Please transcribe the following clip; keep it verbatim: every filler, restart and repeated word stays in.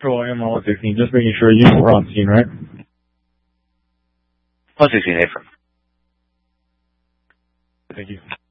Control, I am on one sixteen. Just making sure you were on scene, right? one sixteen, affirm. Thank you.